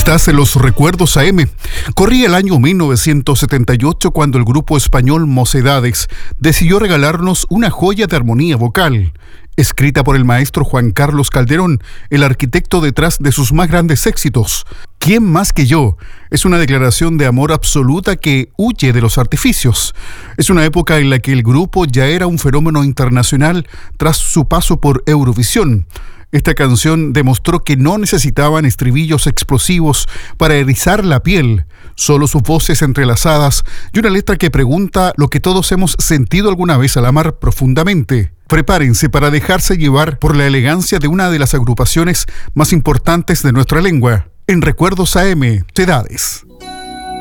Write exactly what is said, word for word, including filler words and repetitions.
Estás en los recuerdos A M. Corría el año mil novecientos setenta y ocho cuando el grupo español Mocedades decidió regalarnos una joya de armonía vocal, escrita por el maestro Juan Carlos Calderón, el arquitecto detrás de sus más grandes éxitos. ¿Quién más que yo? Es una declaración de amor absoluta que huye de los artificios. Es una época en la que el grupo ya era un fenómeno internacional tras su paso por Eurovisión. Esta canción demostró que no necesitaban estribillos explosivos para erizar la piel, solo sus voces entrelazadas y una letra que pregunta lo que todos hemos sentido alguna vez al amar profundamente. Prepárense para dejarse llevar por la elegancia de una de las agrupaciones más importantes de nuestra lengua. En Recuerdos A M, Mocedades.